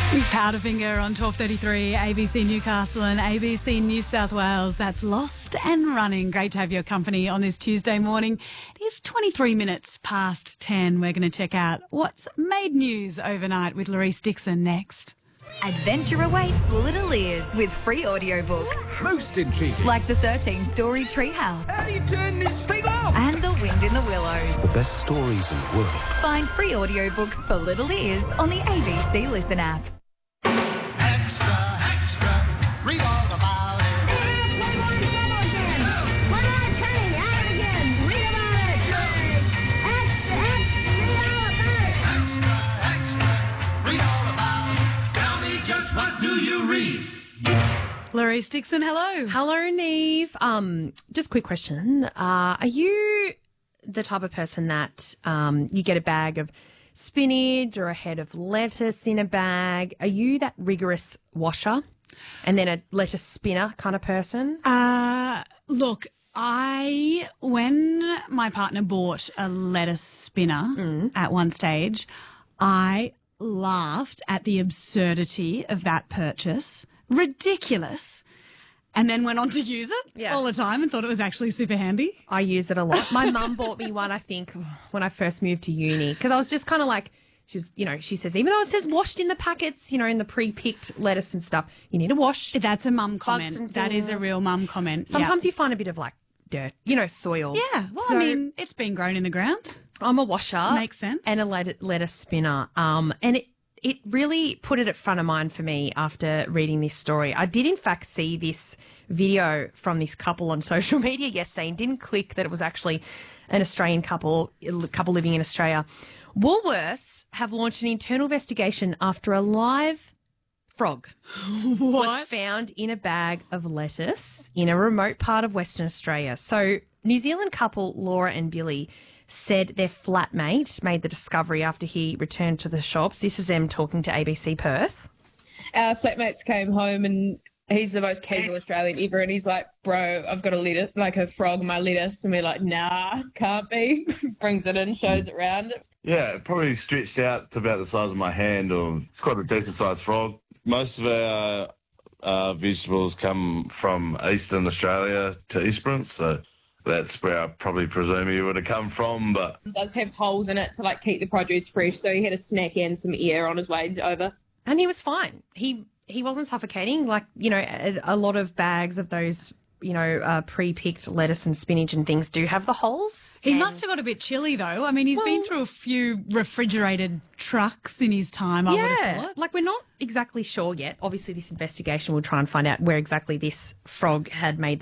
Powderfinger on 12:33, ABC Newcastle and ABC New South Wales. That's Lost and Running. Great to have your company on this Tuesday morning. It is 23 minutes past 10. We're going to check out what's made news overnight with Laurice Dixon next. Adventure awaits little ears with free audiobooks. Most intriguing. Like the 13-story Treehouse. How do you turn this thing off? And The Wind in the Willows. The best stories in the world. Find free audiobooks for little ears on the ABC Listen app. Extra, extra, read all about it. Extra, extra, read all about it. Tell me just what do you read? Laurice Dixon, hello. Hello, Neve. Just a quick question. Are you the type of person that you get a bag of spinach or a head of lettuce in a bag? Are you that rigorous washer and then a lettuce spinner kind of person? Look, when my partner bought a lettuce spinner at one stage, I laughed at the absurdity of that purchase. Ridiculous. And then went on to use it all the time and thought it was actually super handy. I use it a lot. My mum bought me one, I think, when I first moved to uni, because I was just kind of like, she says, even though it says washed in the packets, in the pre-picked lettuce and stuff, you need to wash. That's a mum comment. That is a real mum comment. Sometimes you find a bit of like dirt, soil. Yeah. Well, I mean, it's been grown in the ground. I'm a washer. Makes sense. And a lettuce spinner. And it really put it at front of mind for me after reading this story. I did, in fact, see this video from this couple on social media yesterday and didn't click that it was actually an Australian couple living in Australia. Woolworths have launched an internal investigation after a live frog was found in a bag of lettuce in a remote part of Western Australia. So New Zealand couple Laura and Billy said their flatmate made the discovery after he returned to the shops. This is them talking to ABC Perth. Our flatmates came home and he's the most casual Australian ever, and he's like, bro, I've got a lettuce, like a frog in my lettuce. And we're like, nah, can't be. Brings it in, shows it around. Yeah, it probably stretched out to about the size of my hand, or it's quite a decent sized frog. Most of our vegetables come from eastern Australia to Esperance, so that's where I probably presume he would have come from. But It does have holes in it to like keep the produce fresh, so he had a snack and some air on his way over. And he was fine. He wasn't suffocating. Like, a lot of bags of those, pre-picked lettuce and spinach and things do have the holes. He must have got a bit chilly, though. I mean, he's been through a few refrigerated trucks in his time, I would have thought. Like, we're not exactly sure yet. Obviously, this investigation will try and find out where exactly this frog had made